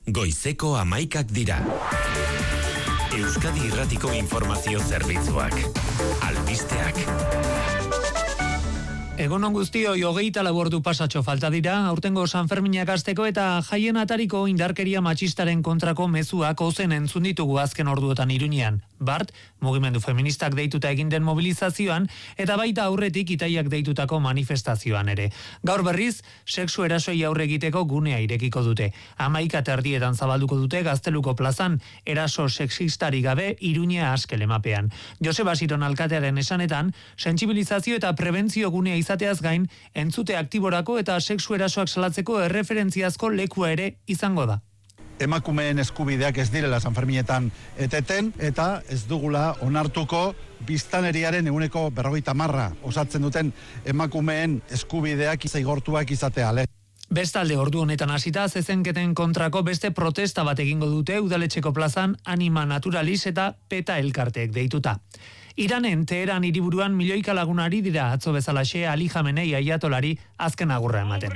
goizeko 11 dira. Euskadi Irratiko Informazio Zerbitzuak. Albisteak. Egunon guztioi, 24 ordu pasatxo falta dira, aurtengo Sanferminak hasteko eta jaien atariko indarkeria matxistaren kontrako mezuak ozen entzun ditugu azken orduotan Iruñean. Bart, mugimendu feministak deituta egin den mobilizazioan, eta baita aurretik Itaiak deitutako manifestazioan ere. Gaur berriz, sexu erasoi aurre egiteko gunea irekiko dute. 11:00 zabalduko dute Gazteluko plazan, eraso sexistari gabe Iruñea askelemapean. Joseba Siron alkatearen esanetan, sentsibilizazio eta prebentzio gunea izateaz gain, entzute aktiborako eta sexu erasoak salatzeko erreferentziazko lekua ere izango da. Emakumeen eskubideak ez direla Sanferminetan eteten, eta ez dugula onartuko biztanleriaren 50% osatzen duten emakumeen eskubideak zigortuak izatea. Bestalde ordu honetan hasita zezenketen kontrako beste protesta bat egingo dute Udaletxeko plazan Anima Naturalis eta PETA elkarteek deituta. Iranen Teheran hiriburuan milioika lagunari dira atzo bezalaxe Ali Khamenei aiatolari azken agurra ematen.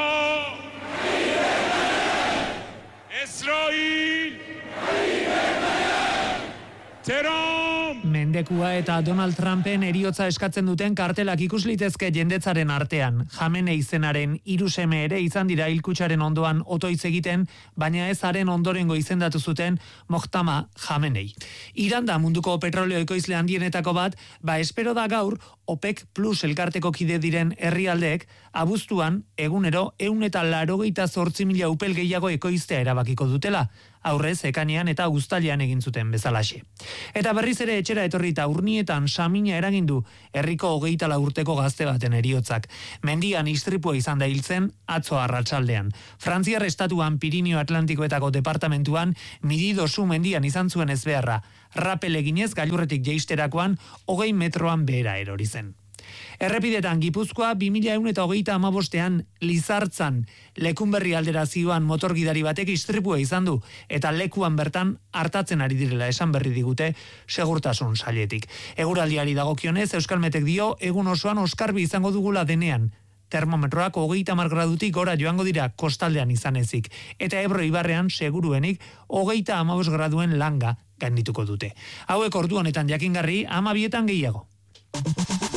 Mendekua eta Donald Trumpen eriotza eskatzen duten kartelak ikus litezke jendetzaren artean. Khamenei izenaren 3 seme ere izan dira hilkutxaren ondoan otoitz egiten, baina ez haren ondorengo izendatu zuten Mojtaba Khamenei. Iran da munduko petrolio ekoizle handienetako bat, espero da gaur OPEC Plus elkarteko kide diren herrialdeek abuztuan egunero 188.000 upel gehiago ekoiztea erabakiko dutela. Aurrez, ekanean eta uztailean egin zuten bezalaxe. Eta berriz ere etxera etorrita Urnietan samina eragindu herriko 24 urteko gazte baten heriotzak. Mendian istripua izan da hiltzen atzo arratsaldean. Frantziar estatuan Pirinio Atlantikoetako departamentuan Mididosu mendian izan zuen ezbeharra. Rapel eginez gailurretik jeisterakoan 20 metroan behera erori zen. Errepidetan Gipuzkoa 2135ean Lizartzan Lekunberri aldera zioan motorgidari batek istripua izan du eta lekuan bertan hartatzen ari direla esan berri digute segurtasun sailetik. Eguraldiari dagokionez Euskalmetek dio egun osoan oskarbi izango dugula denean. Termometroak 30 gradutik gora joango dira kostaldean izan ezik, eta Ebro ibarrean seguruenik 35 graduen langa gaindituko dute. Hauek ordu honetan jakingarri 12etan gehiago.